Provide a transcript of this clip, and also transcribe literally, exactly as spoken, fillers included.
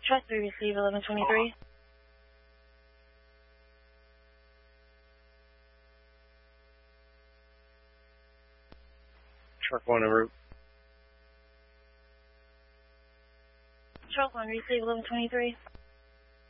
Truck three, receive eleven twenty-three. Truck one en route. Truck one, receive eleven twenty-three.